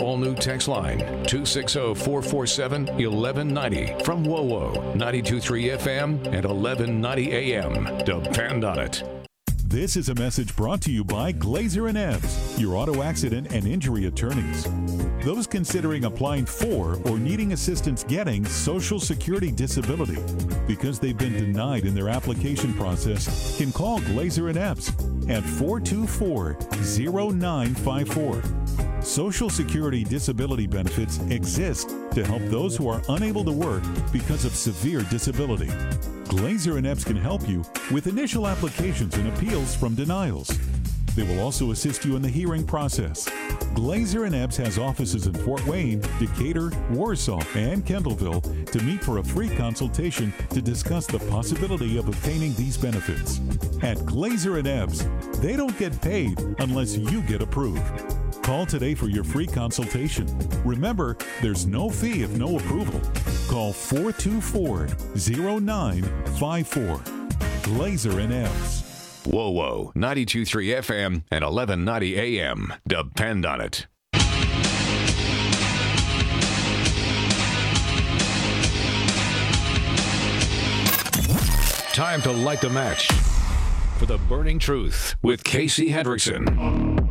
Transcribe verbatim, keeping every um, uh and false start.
all-new text line, two six zero, four four seven, one one nine zero from W O W O, ninety-two point three F M and eleven ninety A M. Depend on it. This is a message brought to you by Glazer and Ebbs, your auto accident and injury attorneys. Those considering applying for or needing assistance getting Social Security disability because they've been denied in their application process can call Glazer and Ebbs at four two four, zero nine five four. Social Security disability benefits exist to help those who are unable to work because of severe disability. Glazer and Ebbs can help you with initial applications and appeals from denials. They will also assist you in the hearing process. Glazer and Ebbs has offices in Fort Wayne, Decatur, Warsaw, and Kendallville to meet for a free consultation to discuss the possibility of obtaining these benefits. At Glazer and Ebbs, they don't get paid unless you get approved. Call today for your free consultation. Remember, there's no fee if no approval. Call four two four, zero nine five four. Glazer and Ebbs. W O W O, ninety-two point three F M and eleven ninety A M. Depend on it. Time to light the match for the burning truth with Casey Hendrickson.